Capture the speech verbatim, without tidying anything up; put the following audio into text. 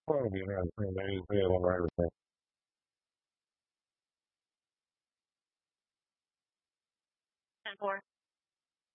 Probably be around the same age. We had one right with that. ten four.